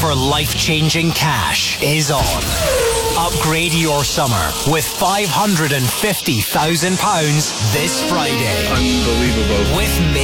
for life-changing cash is on. Upgrade your summer with £550,000 this Friday. Unbelievable. With